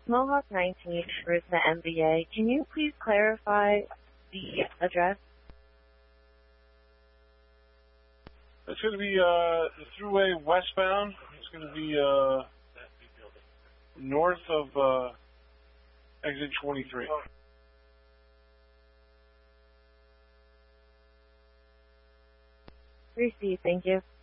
Mohawk 19 for the MBA. Can you please clarify the address? It's going to be the thruway westbound. It's going to be north of exit 23. Received, thank you.